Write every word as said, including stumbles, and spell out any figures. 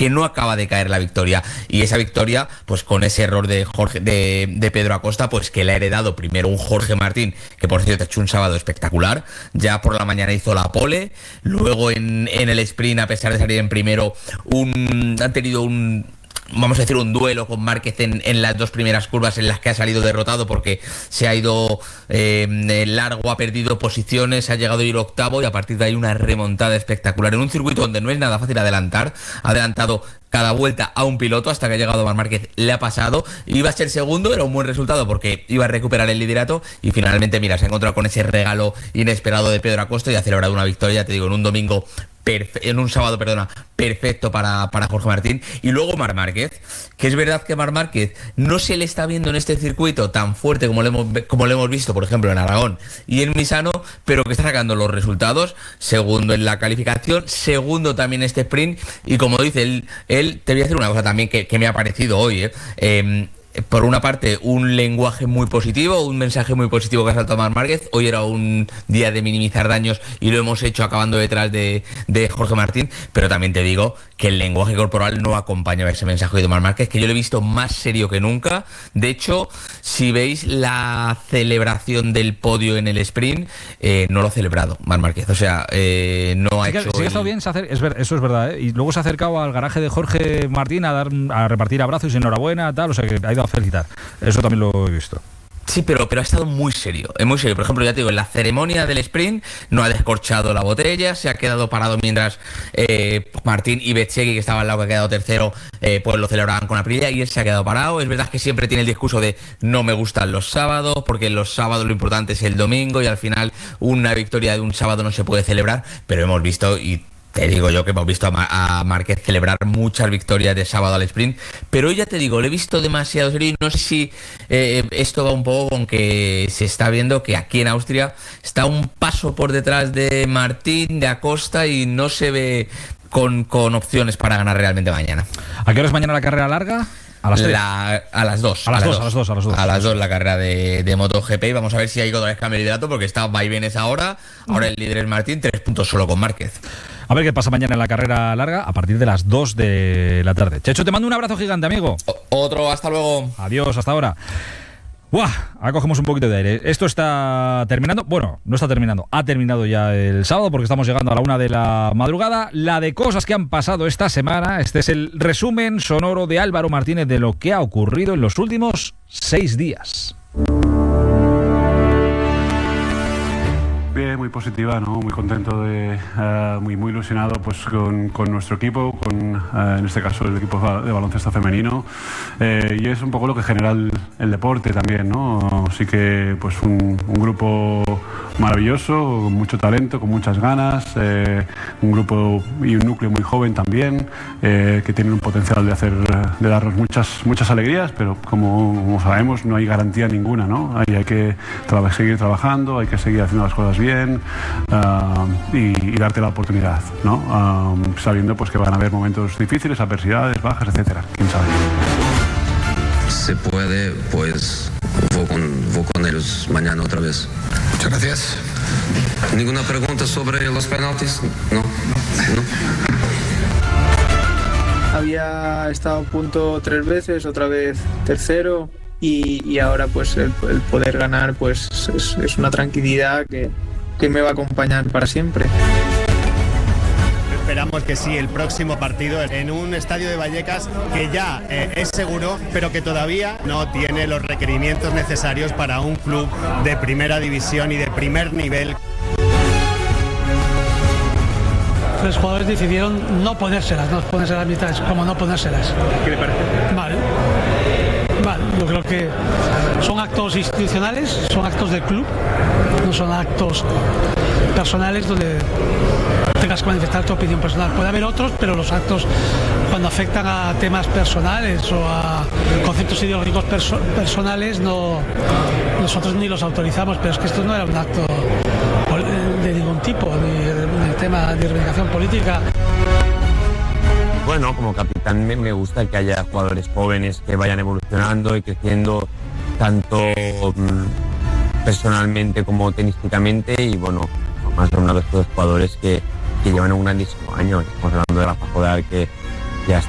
que no acaba de caer la victoria. Y esa victoria, pues con ese error de Jorge, de, de Pedro Acosta, pues que le ha heredado primero un Jorge Martín, que por cierto ha hecho un sábado espectacular. Ya por la mañana hizo la pole, luego en, en el sprint, a pesar de salir en primero, un, han tenido un... vamos a decir un duelo con Márquez en, en las dos primeras curvas en las que ha salido derrotado porque se ha ido eh, largo, ha perdido posiciones, ha llegado a ir octavo y a partir de ahí una remontada espectacular en un circuito donde no es nada fácil adelantar. Ha adelantado cada vuelta a un piloto hasta que ha llegado Marc Márquez, le ha pasado, iba a ser segundo, era un buen resultado porque iba a recuperar el liderato y finalmente, mira, se ha encontrado con ese regalo inesperado de Pedro Acosta y ha celebrado una victoria, te digo, en un domingo Perfe- en un sábado, perdona, perfecto para, para Jorge Martín. Y luego Marc Márquez, que es verdad que Marc Márquez no se le está viendo en este circuito tan fuerte como lo hemos, como lo hemos visto, por ejemplo, en Aragón y en Misano, pero que está sacando los resultados, segundo en la calificación, segundo también en este sprint, y como dice él, él te voy a decir una cosa también que, que me ha parecido hoy, eh, eh por una parte, un lenguaje muy positivo, un mensaje muy positivo que ha saltado Marc Márquez. Hoy era un día de minimizar daños y lo hemos hecho acabando detrás de, de Jorge Martín, pero también te digo que el lenguaje corporal no acompaña ese mensaje de Marc Márquez, que yo lo he visto más serio que nunca. De hecho, si veis la celebración del podio en el sprint, eh, no lo ha celebrado Marc Márquez, o sea, eh, no ha sí, hecho... Sí, ha estado bien, se hace, es ver, eso es verdad, ¿eh? Y luego se ha acercado al garaje de Jorge Martín a, dar, a repartir abrazos y enhorabuena, tal, o sea que ha ido a felicitar. Eso también lo he visto. Sí, pero, pero ha estado muy serio, es muy serio. Por ejemplo, ya te digo, en la ceremonia del sprint no ha descorchado la botella, se ha quedado parado mientras eh, Martín y Bezzecchi, que estaba al lado, que ha quedado tercero, eh, pues lo celebraban con Aprilia y él se ha quedado parado. Es verdad que siempre tiene el discurso de no me gustan los sábados, porque los sábados lo importante es el domingo y al final una victoria de un sábado no se puede celebrar, pero hemos visto y... te digo yo que hemos visto a, Ma- a Márquez celebrar muchas victorias de sábado al sprint, pero hoy ya te digo, lo he visto demasiado serio y no sé si eh, esto va un poco con que se está viendo que aquí en Austria está un paso por detrás de Martín, de Acosta y no se ve con, con opciones para ganar realmente mañana. ¿A qué hora es mañana la carrera larga? A las tres. La, a las dos. A las dos, a las dos, a las dos. A las dos la carrera de, de MotoGP y vamos a ver si hay otra vez cambio de liderato porque está vaivenes ahora. Ahora el líder es Martín, tres puntos solo con Márquez. A ver qué pasa mañana en la carrera larga a partir de las dos de la tarde. Checho, te mando un abrazo gigante, amigo. O- otro, hasta luego. Adiós, hasta ahora. ¡Buah! Ahora cogemos un poquito de aire. Esto está terminando. Bueno, no está terminando. Ha terminado ya el sábado porque estamos llegando a la una de la madrugada. La de cosas que han pasado esta semana. Este es el resumen sonoro de Álvaro Martínez de lo que ha ocurrido en los últimos seis días. Bien, muy positiva, ¿no? Muy contento, de, uh, muy, muy ilusionado pues, con, con nuestro equipo, con uh, en este caso el equipo de baloncesto femenino, eh, y es un poco lo que genera el, el deporte también, ¿no? Así que pues un, un grupo maravilloso, con mucho talento, con muchas ganas, eh, un grupo y un núcleo muy joven también, eh, que tienen un potencial de hacer, de darnos muchas, muchas alegrías, pero como, como sabemos no hay garantía ninguna, ¿no? Ahí hay que tra- seguir trabajando, hay que seguir haciendo las cosas bien uh, y, y darte la oportunidad, ¿no? Uh, sabiendo pues que van a haber momentos difíciles, adversidades, bajas, etcétera. ¿Quién sabe? Se puede, pues voy con, voy con ellos mañana otra vez. Muchas gracias. ¿Ninguna pregunta sobre los penaltis? No. ¿No? Había estado a punto tres veces, otra vez tercero y, y ahora pues el, el poder ganar pues es, es una tranquilidad que, que me va a acompañar para siempre. Esperamos que sí, el próximo partido en un estadio de Vallecas que ya eh, es seguro, pero que todavía no tiene los requerimientos necesarios para un club de primera división y de primer nivel. Los jugadores decidieron no ponérselas, no ponerse las mitades, como no ponérselas. ¿Qué le parece? Vale. Vale, yo creo que son actos institucionales, son actos del club, no son actos personales donde tengas que manifestar tu opinión personal. Puede haber otros, pero los actos cuando afectan a temas personales o a conceptos ideológicos perso- personales no, nosotros ni los autorizamos, pero es que esto no era un acto de ningún tipo, ni el tema de reivindicación política. Bueno, como capitán me, me gusta que haya jugadores jóvenes que vayan evolucionando y creciendo tanto mm, personalmente como tenísticamente y bueno, más de uno de estos jugadores que, que llevan un grandísimo año. Estamos hablando de Rafa Jodar, que